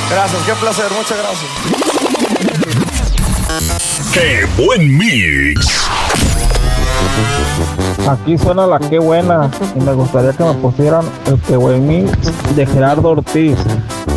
Gracias, qué placer, muchas gracias. ¡Qué buen mix! Aquí suena la que buena y me gustaría que me pusieran el que buen mix de Gerardo Ortiz.